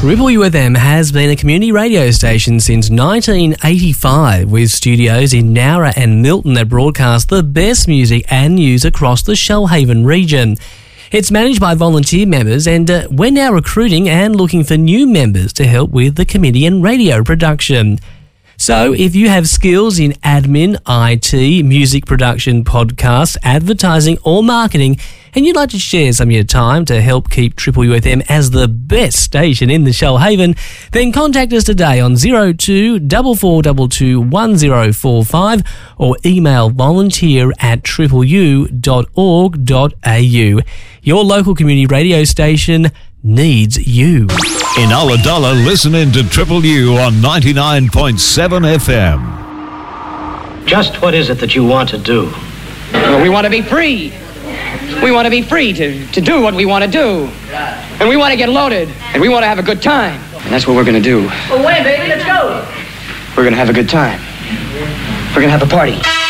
Triple UFM has been a community radio station since 1985 with studios in Nowra and Milton that broadcast the best music and news across the Shoalhaven region. It's managed by volunteer members and we're now recruiting and looking for new members to help with the committee and radio production. So if you have skills in admin, IT, music production, podcasts, advertising or marketing and you'd like to share some of your time to help keep Triple UFM as the best station in the Shoalhaven, then contact us today on 02 4422 1045 or email volunteer@tripleu.org.au. Your local community radio station needs you. In Ulladulla, listening to Triple U on 99.7 FM. Just what is it that you want to do? Well, we want to be free. We want to be free to do what we want to do. And we want to get loaded. And we want to have a good time. And that's what we're going to do. Well, wait, baby, let's go. We're going to have a good time. We're going to have a party.